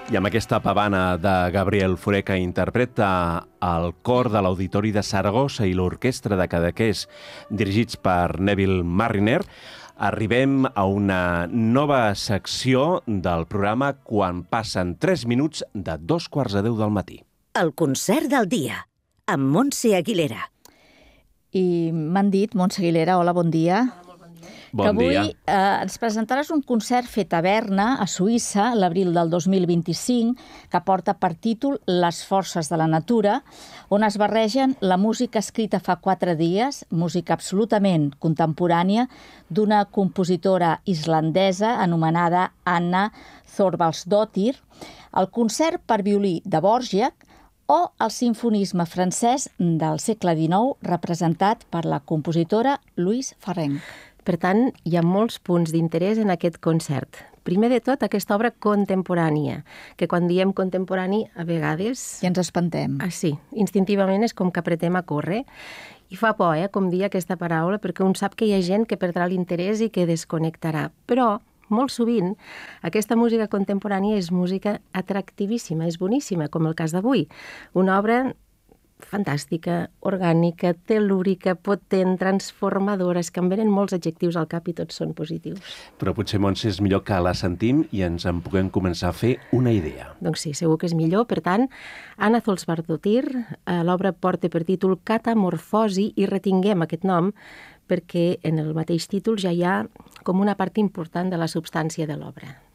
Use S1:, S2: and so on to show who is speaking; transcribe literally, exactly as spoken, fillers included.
S1: I amb aquesta pavana de Gabriel Fauré, que interpreta el cor de l'Auditori de Saragossa i l'Orquestra de Cadaqués, dirigits per Neville Marriner, arribem a una nova secció del programa quan passen tres minuts de dos quarts de deu del matí.
S2: El concert del dia, amb Montse Aguilera.
S3: I m'han dit, Montse Aguilera, hola, bon dia.
S1: Bon
S3: que avui
S1: dia.
S3: eh, ens presentaràs un concert fet a Berna, a Suïssa, l'abril del dos mil vint-i-cinc, que porta per títol Les forces de la natura, on es barregen la música escrita fa quatre dies, música absolutament contemporània, d'una compositora islandesa anomenada Anna Thorvaldsdottir, el concert per violí de Dvořák o el sinfonisme francès del segle dinou, representat per la compositora Louise Farrenc.
S4: Per tant, hi ha molts punts d'interès en aquest concert. Primer de tot, aquesta obra contemporània, que quan diem contemporani, a vegades...
S3: I ens espantem.
S4: Ah, sí, instintivament és com que apretem a córrer. I fa por, eh, com dir aquesta paraula, perquè un sap que hi ha gent que perdrà l'interès i que desconnectarà. Però, molt sovint, aquesta música contemporània és música atractivíssima, és boníssima, com el cas d'avui. Una obra fantàstica, orgànica, tel·lúrica, potent, transformadora, és que em venen molts adjectius al cap i tots són positius.
S1: Però potser, Montse, és millor que la sentim i ens en puguem començar a fer una idea.
S4: Doncs sí, segur que és millor. Per tant, Anna Thorvaldsdottir, l'obra porta per títol Catamorfosi, i retinguem aquest nom perquè en el mateix títol ja hi ha com una part important de la substància de l'obra.